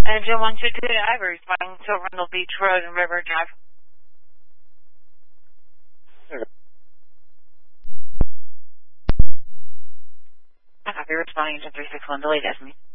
Engine 122 to Ivory, flying to Arundel Beach Road and River Drive. I copy, responding to 361, delay, Destiny.